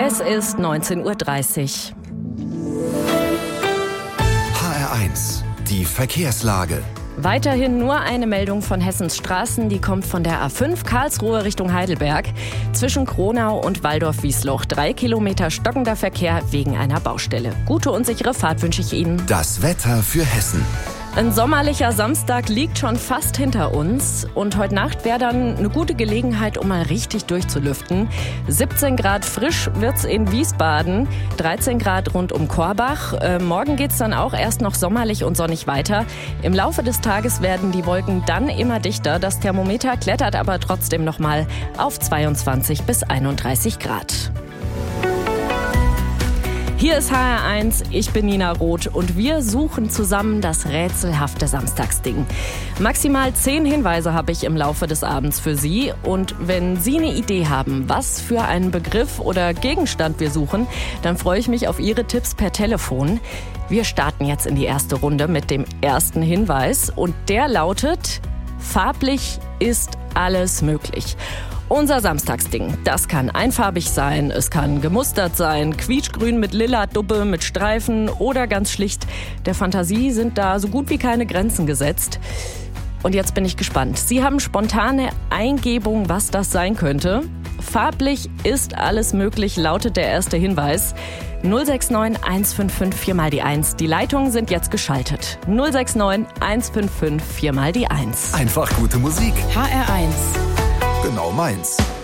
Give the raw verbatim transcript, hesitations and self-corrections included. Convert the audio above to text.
Es ist neunzehn Uhr dreißig. H R eins, die Verkehrslage. Weiterhin nur eine Meldung von Hessens Straßen, die kommt von der A fünf Karlsruhe Richtung Heidelberg. Zwischen Kronau und Waldorf-Wiesloch drei Kilometer stockender Verkehr wegen einer Baustelle. Gute und sichere Fahrt wünsche ich Ihnen. Das Wetter für Hessen. Ein sommerlicher Samstag liegt schon fast hinter uns und heute Nacht wäre dann eine gute Gelegenheit, um mal richtig durchzulüften. siebzehn Grad frisch wird's in Wiesbaden, dreizehn Grad rund um Korbach. Äh, morgen geht's dann auch erst noch sommerlich und sonnig weiter. Im Laufe des Tages werden die Wolken dann immer dichter. Das Thermometer klettert aber trotzdem noch mal auf zweiundzwanzig bis einunddreißig Grad. Hier ist H R eins, ich bin Nina Roth und wir suchen zusammen das rätselhafte Samstagsding. Maximal zehn Hinweise habe ich im Laufe des Abends für Sie. Und wenn Sie eine Idee haben, was für einen Begriff oder Gegenstand wir suchen, dann freue ich mich auf Ihre Tipps per Telefon. Wir starten jetzt in die erste Runde mit dem ersten Hinweis und der lautet: Farblich ist alles möglich. Unser Samstagsding, das kann einfarbig sein, es kann gemustert sein, quietschgrün mit lila Dubbe, mit Streifen oder ganz schlicht. Der Fantasie sind da so gut wie keine Grenzen gesetzt. Und jetzt bin ich gespannt. Sie haben spontane Eingebung, was das sein könnte. Farblich ist alles möglich, lautet der erste Hinweis. null sechs neun eins fünf fünf vier mal die eins. Die Leitungen sind jetzt geschaltet. null sechs neun eins fünf fünf vier mal die eins. Einfach gute Musik. H R eins. Genau meins.